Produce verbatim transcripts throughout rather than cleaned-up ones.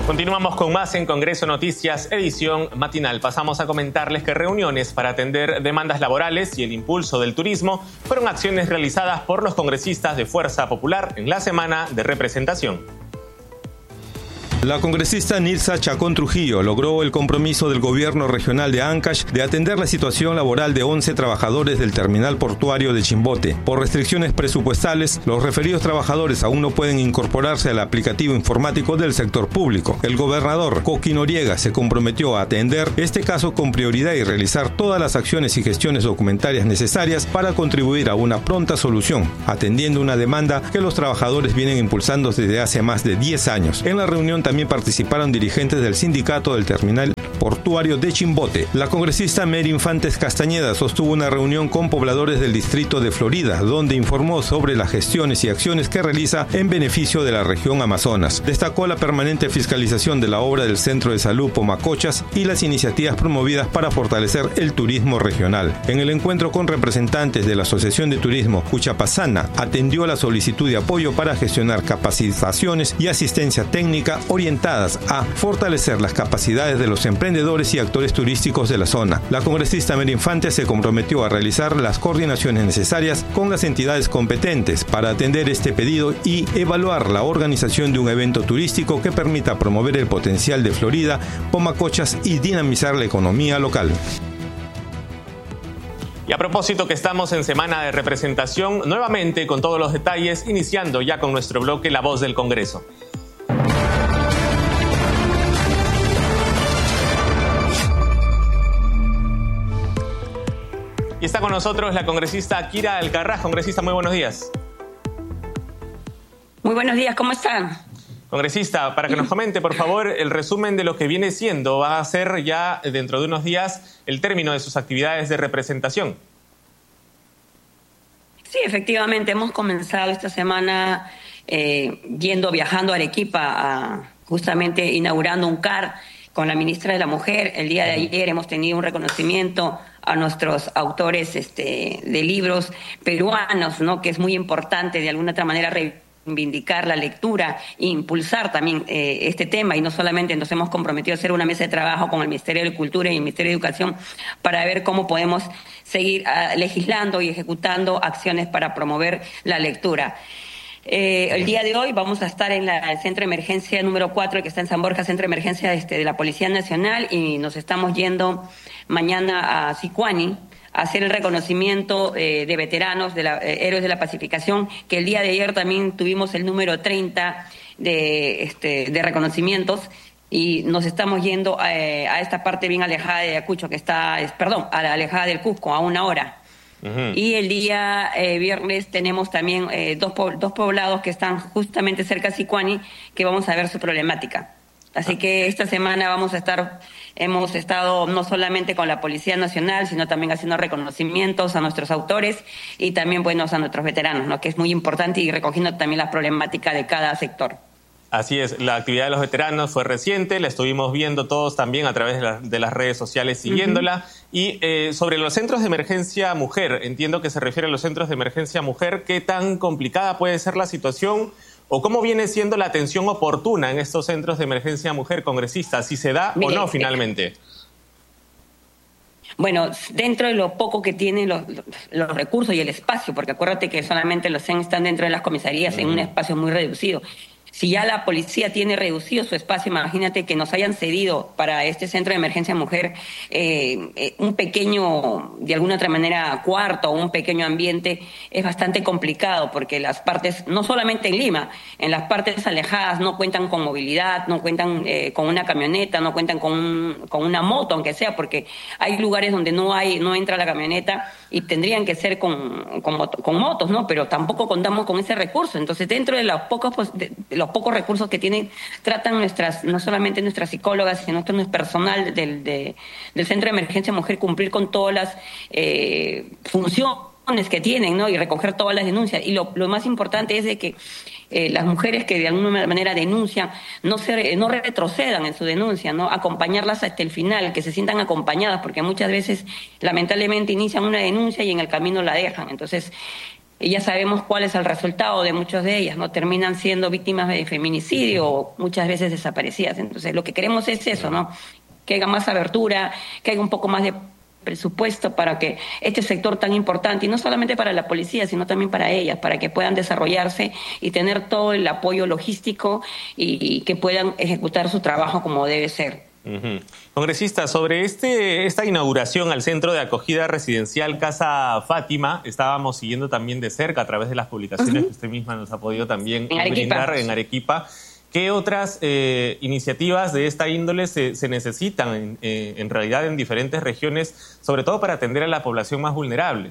Continuamos con más en Congreso Noticias, edición matinal. Pasamos a comentarles que reuniones para atender demandas laborales y el impulso del turismo fueron acciones realizadas por los congresistas de Fuerza Popular en la semana de representación. La congresista Nilsa Chacón Trujillo logró el compromiso del gobierno regional de Ancash de atender la situación laboral de once trabajadores del terminal portuario de Chimbote. Por restricciones presupuestales, los referidos trabajadores aún no pueden incorporarse al aplicativo informático del sector público. El gobernador Coqui Noriega se comprometió a atender este caso con prioridad y realizar todas las acciones y gestiones documentarias necesarias para contribuir a una pronta solución, atendiendo una demanda que los trabajadores vienen impulsando desde hace más de diez años. En la reunión también También participaron dirigentes del sindicato del terminal portuario de Chimbote. La congresista Mary Infantes Castañeda sostuvo una reunión con pobladores del distrito de Florida, donde informó sobre las gestiones y acciones que realiza en beneficio de la región Amazonas. Destacó la permanente fiscalización de la obra del Centro de Salud Pomacochas y las iniciativas promovidas para fortalecer el turismo regional. En el encuentro con representantes de la Asociación de Turismo Cuchapazana, atendió la solicitud de apoyo para gestionar capacitaciones y asistencia técnica orientadas a fortalecer las capacidades de los emprendedores y actores turísticos de la zona. La congresista Mary Infante se comprometió a realizar las coordinaciones necesarias con las entidades competentes para atender este pedido y evaluar la organización de un evento turístico que permita promover el potencial de Florida, Pomacochas y dinamizar la economía local. Y a propósito que estamos en semana de representación, nuevamente con todos los detalles, iniciando ya con nuestro bloque La Voz del Congreso. Y está con nosotros la congresista Kira Alcaraz. Congresista, muy buenos días. Muy buenos días, ¿cómo están? Congresista, para que nos comente, por favor, el resumen de lo que viene siendo, va a ser ya dentro de unos días el término de sus actividades de representación. Sí, efectivamente, hemos comenzado esta semana eh, yendo, viajando a Arequipa, a, justamente inaugurando un C A R con la ministra de la Mujer. El día de ayer hemos tenido un reconocimiento a nuestros autores este, de libros peruanos, ¿no? Que es muy importante de alguna otra manera reivindicar la lectura e impulsar también eh, este tema, y no solamente nos hemos comprometido a hacer una mesa de trabajo con el Ministerio de Cultura y el Ministerio de Educación para ver cómo podemos seguir uh, legislando y ejecutando acciones para promover la lectura. Eh, el día de hoy vamos a estar en la, el centro de emergencia número cuatro, que está en San Borja, centro de emergencia este, de la Policía Nacional, y nos estamos yendo mañana a Sicuani a hacer el reconocimiento eh, de veteranos, de la, eh, héroes de la pacificación, que el día de ayer también tuvimos el número treinta de, este, de reconocimientos, y nos estamos yendo eh, a esta parte bien alejada de Ayacucho, que está, es, perdón, a la alejada del Cusco, a una hora. Uh-huh. Y el día eh, viernes tenemos también eh, dos, po- dos poblados que están justamente cerca de Sicuani, que vamos a ver su problemática. Así que esta semana vamos a estar, hemos estado no solamente con la Policía Nacional, sino también haciendo reconocimientos a nuestros autores y también, bueno, a nuestros veteranos, ¿no? Que es muy importante, y recogiendo también la problemática de cada sector. Así es, la actividad de los veteranos fue reciente, la estuvimos viendo todos también a través de, la, de las redes sociales siguiéndola. Uh-huh. Y eh, sobre los centros de emergencia mujer, entiendo que se refiere a los centros de emergencia mujer, ¿qué tan complicada puede ser la situación o cómo viene siendo la atención oportuna en estos centros de emergencia mujer, congresista, si se da Mire, o no finalmente? Bueno, dentro de lo poco que tienen los, los recursos y el espacio, porque acuérdate que solamente los C E N están dentro de las comisarías uh-huh. en un espacio muy reducido. Si ya la policía tiene reducido su espacio, imagínate que nos hayan cedido para este centro de emergencia mujer eh, eh, un pequeño, de alguna otra manera, cuarto o un pequeño ambiente, es bastante complicado, porque las partes, no solamente en Lima, en las partes alejadas no cuentan con movilidad, no cuentan eh, con una camioneta, no cuentan con, un, con una moto, aunque sea, porque hay lugares donde no hay, no entra la camioneta y tendrían que ser con, con, moto, con motos, ¿no? Pero tampoco contamos con ese recurso. Entonces, dentro de los pocos, pues, de, de los pocos recursos que tienen, tratan nuestras, no solamente nuestras psicólogas, sino nuestro personal del, de, del Centro de Emergencia Mujer, cumplir con todas las eh, funciones que tienen, ¿no? Y recoger todas las denuncias. Y lo, lo más importante es de que eh, las mujeres que de alguna manera denuncian no se no retrocedan en su denuncia, ¿no? Acompañarlas hasta el final, que se sientan acompañadas, porque muchas veces lamentablemente inician una denuncia y en el camino la dejan. Entonces, y ya sabemos cuál es el resultado de muchas de ellas, ¿no? Terminan siendo víctimas de feminicidio o muchas veces desaparecidas. Entonces, lo que queremos es eso, ¿no? Que haya más abertura, que haya un poco más de presupuesto para que este sector tan importante, y no solamente para la policía, sino también para ellas, para que puedan desarrollarse y tener todo el apoyo logístico y, y que puedan ejecutar su trabajo como debe ser. Uh-huh. Congresista, sobre este esta inauguración al Centro de Acogida Residencial Casa Fátima, estábamos siguiendo también de cerca a través de las publicaciones uh-huh. que usted misma nos ha podido también en brindar Arequipa. en Arequipa. ¿Qué otras eh, iniciativas de esta índole se, se necesitan en, eh, en realidad en diferentes regiones, sobre todo para atender a la población más vulnerable?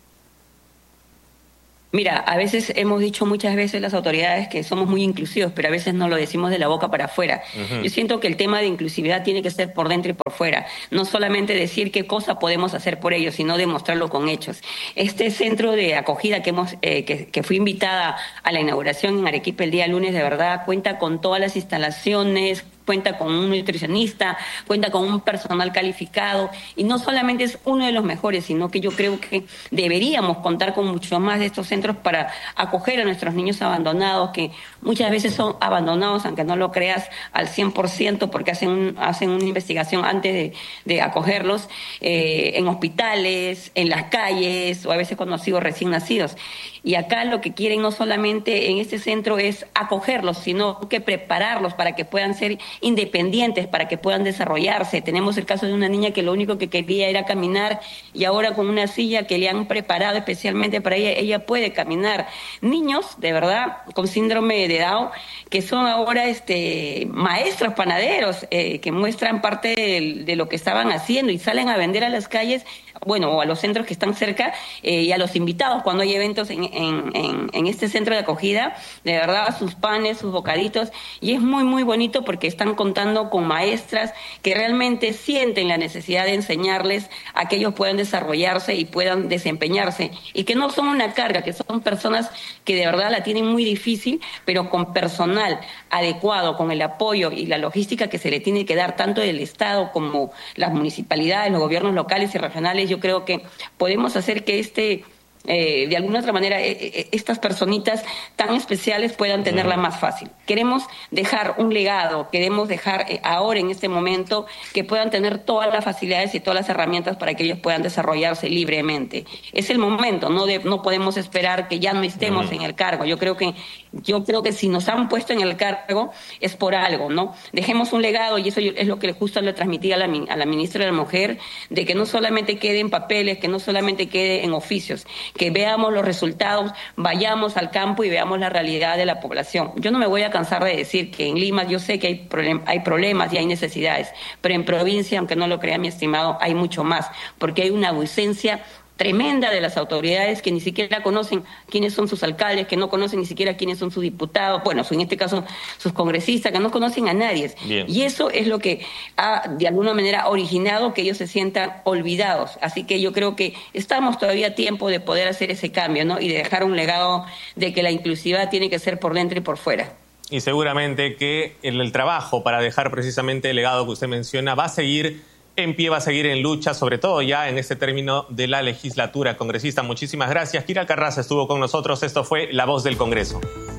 Mira, a veces hemos dicho muchas veces las autoridades que somos muy inclusivos, pero a veces no lo decimos de la boca para afuera. Uh-huh. Yo siento que el tema de inclusividad tiene que ser por dentro y por fuera. No solamente decir qué cosa podemos hacer por ellos, sino demostrarlo con hechos. Este centro de acogida que hemos, eh, que, que fui invitada a la inauguración en Arequipa el día lunes, de verdad, cuenta con todas las instalaciones, cuenta con un nutricionista, cuenta con un personal calificado, y no solamente es uno de los mejores, sino que yo creo que deberíamos contar con mucho más de estos centros para acoger a nuestros niños abandonados, que muchas veces son abandonados, aunque no lo creas, al cien por ciento, porque hacen, un, hacen una investigación antes de, de acogerlos, eh, en hospitales, en las calles, o a veces cuando han sido recién nacidos. Y acá lo que quieren no solamente en este centro es acogerlos, sino que prepararlos para que puedan ser independientes, para que puedan desarrollarse. Tenemos el caso de una niña que lo único que quería era caminar, y ahora con una silla que le han preparado especialmente para ella, ella puede caminar. Niños, de verdad, con síndrome de Down, que son ahora este, maestros panaderos, eh, que muestran parte de, de lo que estaban haciendo y salen a vender a las calles, bueno, o a los centros que están cerca, eh, y a los invitados cuando hay eventos en, en, en, en este centro de acogida, de verdad, sus panes, sus bocaditos, y es muy, muy bonito porque están contando con maestras que realmente sienten la necesidad de enseñarles a que ellos puedan desarrollarse y puedan desempeñarse, y que no son una carga, que son personas que de verdad la tienen muy difícil, pero con personal adecuado, con el apoyo y la logística que se le tiene que dar tanto del Estado como las municipalidades, los gobiernos locales y regionales. Yo creo que podemos hacer que este, eh, de alguna otra manera, eh, estas personitas tan especiales puedan tenerla más fácil. Queremos dejar un legado, queremos dejar eh, ahora en este momento que puedan tener todas las facilidades y todas las herramientas para que ellos puedan desarrollarse libremente. Es el momento, no, de, no podemos esperar que ya no estemos uh-huh. en el cargo. Yo creo que yo creo que si nos han puesto en el cargo es por algo, ¿no? Dejemos un legado, y eso es lo que justo le transmití a la, a la ministra de la Mujer, de que no solamente quede en papeles, que no solamente quede en oficios, que veamos los resultados, vayamos al campo y veamos la realidad de la población. Yo no me voy a cansar de decir que en Lima yo sé que hay, problem- hay problemas y hay necesidades, pero en provincia, aunque no lo crea mi estimado, hay mucho más, porque hay una ausencia tremenda de las autoridades que ni siquiera conocen quiénes son sus alcaldes, que no conocen ni siquiera quiénes son sus diputados, bueno, en este caso sus congresistas, que no conocen a nadie. Bien. Y eso es lo que ha de alguna manera originado que ellos se sientan olvidados. Así que yo creo que estamos todavía a tiempo de poder hacer ese cambio, ¿no? Y de dejar un legado de que la inclusividad tiene que ser por dentro y por fuera. Y seguramente que el, el trabajo para dejar precisamente el legado que usted menciona va a seguir en pie, va a seguir en lucha, sobre todo ya en este término de la legislatura. Congresista, muchísimas gracias. Kira Carraza estuvo con nosotros. Esto fue La Voz del Congreso.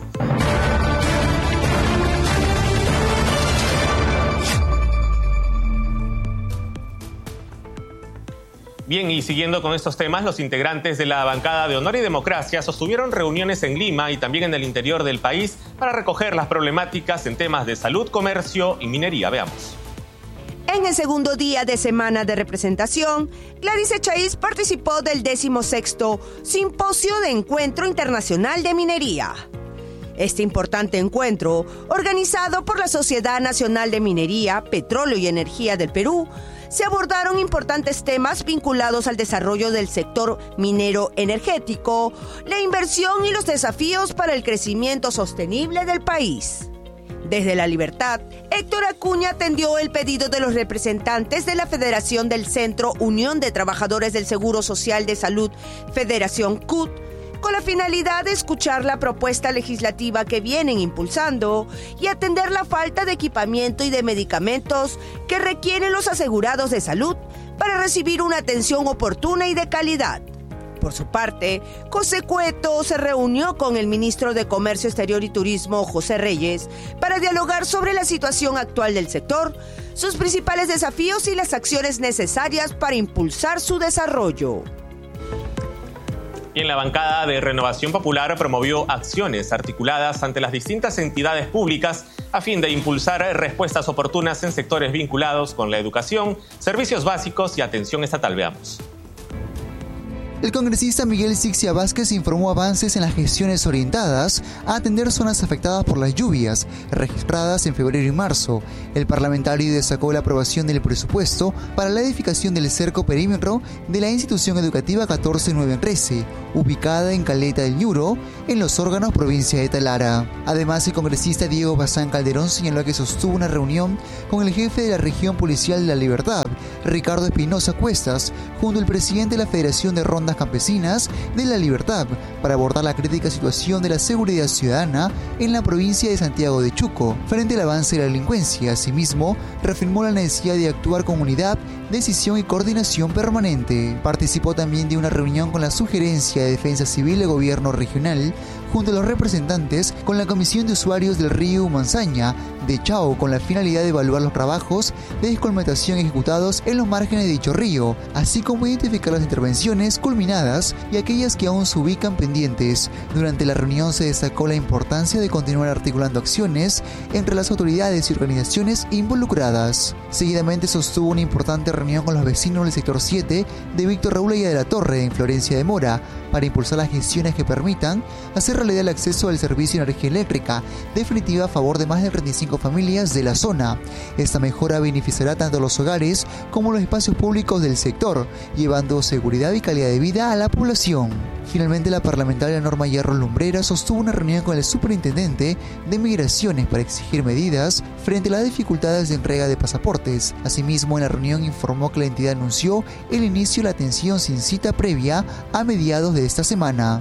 Bien, y siguiendo con estos temas, los integrantes de la bancada de Honor y Democracia sostuvieron reuniones en Lima y también en el interior del país para recoger las problemáticas en temas de salud, comercio y minería. Veamos. En el segundo día de semana de representación, Gladys Echaíz participó del decimosexto Simposio de Encuentro Internacional de Minería. Este importante encuentro, organizado por la Sociedad Nacional de Minería, Petróleo y Energía del Perú, se abordaron importantes temas vinculados al desarrollo del sector minero energético, la inversión y los desafíos para el crecimiento sostenible del país. Desde La Libertad, Héctor Acuña atendió el pedido de los representantes de la Federación del Centro Unión de Trabajadores del Seguro Social de Salud, Federación C U T, con la finalidad de escuchar la propuesta legislativa que vienen impulsando y atender la falta de equipamiento y de medicamentos que requieren los asegurados de salud para recibir una atención oportuna y de calidad. Por su parte, José Cueto se reunió con el ministro de Comercio Exterior y Turismo, José Reyes, para dialogar sobre la situación actual del sector, sus principales desafíos y las acciones necesarias para impulsar su desarrollo. Y en la bancada de Renovación Popular promovió acciones articuladas ante las distintas entidades públicas a fin de impulsar respuestas oportunas en sectores vinculados con la educación, servicios básicos y atención estatal. Veamos. El congresista Miguel Sixia Vázquez informó avances en las gestiones orientadas a atender zonas afectadas por las lluvias registradas en febrero y marzo. El parlamentario destacó la aprobación del presupuesto para la edificación del cerco perímetro de la institución educativa catorce nueve trece, ubicada en Caleta del Ñuro, en Los Órganos, provincia de Talara. Además, el congresista Diego Bazán Calderón señaló que sostuvo una reunión con el jefe de la región policial de La Libertad, Ricardo Espinosa Cuestas, junto al presidente de la Federación de Rondas Campesinas de La Libertad, para abordar la crítica situación de la seguridad ciudadana en la provincia de Santiago de Chuco, frente al avance de la delincuencia. Asimismo, reafirmó la necesidad de actuar con unidad, decisión y coordinación permanente. Participó también de una reunión con la Sugerencia de Defensa Civil del Gobierno Regional, junto a los representantes con la Comisión de Usuarios del Río Humanzaña de Chao, con la finalidad de evaluar los trabajos de descolmatación ejecutados en los márgenes de dicho río, así como identificar las intervenciones culminadas y aquellas que aún se ubican pendientes. Durante la reunión se destacó la importancia de continuar articulando acciones entre las autoridades y organizaciones involucradas. Seguidamente sostuvo una importante reunión con los vecinos del sector siete de Víctor Raúl Aya de la Torre, en Florencia de Mora, para impulsar las gestiones que permitan hacer realidad el acceso al servicio de energía eléctrica definitiva a favor de más de treinta y cinco familias de la zona. Esta mejora beneficiará tanto a los hogares como a los espacios públicos del sector, llevando seguridad y calidad de vida a la población. Finalmente, la parlamentaria Norma Hierro Lumbrera sostuvo una reunión con el superintendente de Migraciones para exigir medidas frente a las dificultades de entrega de pasaportes. Asimismo, en la reunión informó que la entidad anunció el inicio de la atención sin cita previa a mediados de esta semana.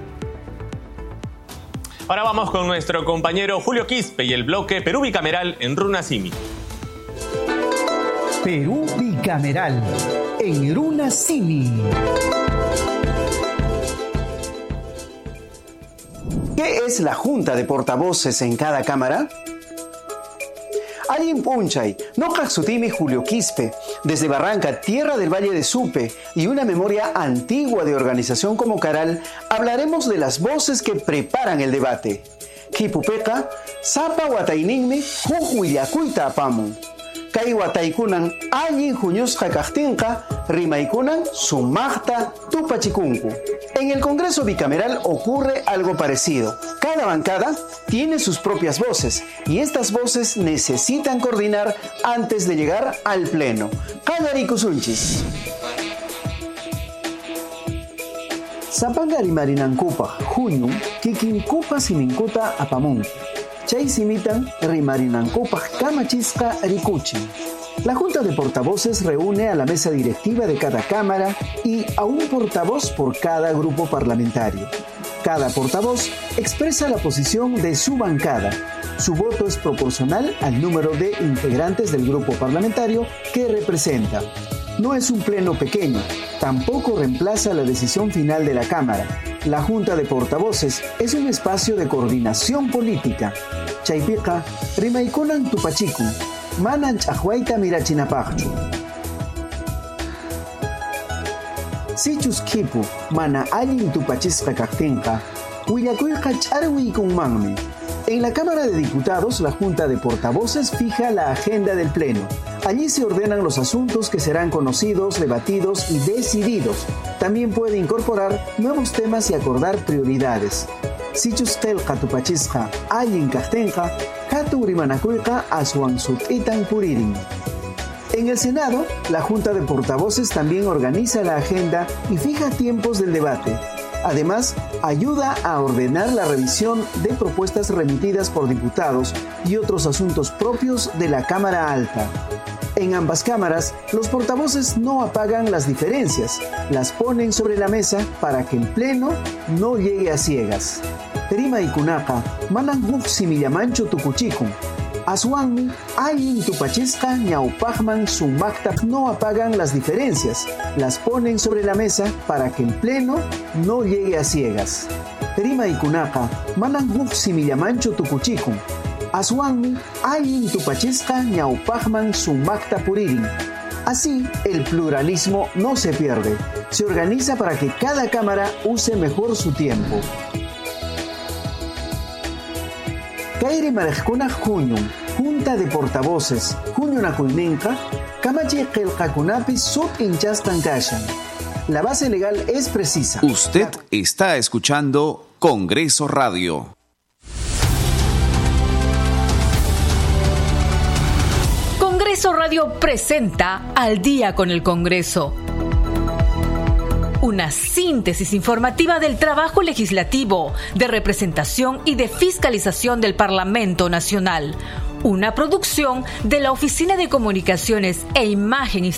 Ahora vamos con nuestro compañero Julio Quispe y el bloque Perú Bicameral en Runasimi. Perú Bicameral en Runasimi. ¿Qué es la Junta de Portavoces en cada cámara? Alguien punchay, no Jaxutimi Julio Quispe, desde Barranca, tierra del Valle de Supe, y una memoria antigua de organización como Caral, hablaremos de las voces que preparan el debate. Kipupeca, Zapa Wataininmi, Jujuyacuita Apamu. Kai Wataikunan, Allin Juñusca Cajtinca, Rimaikunan, Sumachta, Tupachicuncu. En el Congreso Bicameral ocurre algo parecido. Cada bancada tiene sus propias voces y estas voces necesitan coordinar antes de llegar al Pleno. Callarikusunchis. Zapanga rimarinankupa, Juñu, Kikinkupa siminkuta apamun. Chay simitan rimarinankupa kamachisca rikuchi. La Junta de Portavoces reúne a la mesa directiva de cada Cámara y a un portavoz por cada grupo parlamentario. Cada portavoz expresa la posición de su bancada. Su voto es proporcional al número de integrantes del grupo parlamentario que representa. No es un pleno pequeño, tampoco reemplaza la decisión final de la Cámara. La Junta de Portavoces es un espacio de coordinación política. Chaypiqa, rimaikunan tupachiku, manan ch'aqwayta mirachinapaqchu. Sichus kipu, mana allin tupachisqa kaqtinqa, willakuyqa ch'arwiykunmanmi. En la Cámara de Diputados, la Junta de Portavoces fija la agenda del Pleno. Allí se ordenan los asuntos que serán conocidos, debatidos y decididos. También puede incorporar nuevos temas y acordar prioridades. Sichus telqa tupachisqa, allin kaqtinqa, hatu rimanakuyqa aswan sut'itan puririn. En el Senado, la Junta de Portavoces también organiza la agenda y fija tiempos del debate. Además, ayuda a ordenar la revisión de propuestas remitidas por diputados y otros asuntos propios de la Cámara Alta. En ambas cámaras, los portavoces no apagan las diferencias, las ponen sobre la mesa para que el Pleno no llegue a ciegas. Rima y Kunaqa, manan simillamancho tukuchikun. Aswanmi, Ayin Tupachesca, Ñaupajman, Sumakta no apagan las diferencias, las ponen sobre la mesa para que en pleno no llegue a ciegas. Terima y Kunaka, Manan Guf Simillamancho Tukuchikun. Aswanmi, Ayin Tupachesca, Ñaupajman, Sumakta Puririn. Así, el pluralismo no se pierde. Se organiza para que cada cámara use mejor su tiempo. Kairi Marejkuna Junyun, Junta de Portavoces, Junyuna Kuinenka, Kamachi Kelkakunapi Sub Inchastan Kashan. La base legal es precisa. Usted está escuchando Congreso Radio. Congreso Radio presenta Al Día con el Congreso. Una síntesis informativa del trabajo legislativo, de representación y de fiscalización del Parlamento Nacional. Una producción de la Oficina de Comunicaciones e Imagen